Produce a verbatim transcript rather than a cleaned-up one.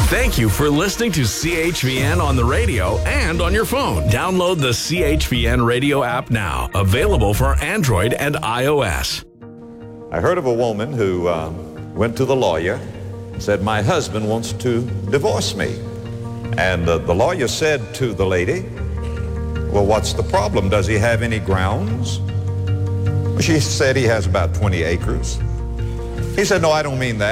Thank you for listening to C H V N on the radio and on your phone. Download the C H V N radio app now. Available for Android and iOS. I heard of a woman who uh, went to the lawyer and said, my husband wants to divorce me. And uh, the lawyer said to the lady, well, what's the problem? Does he have any grounds? She said he has about twenty acres. He said, no, I don't mean that.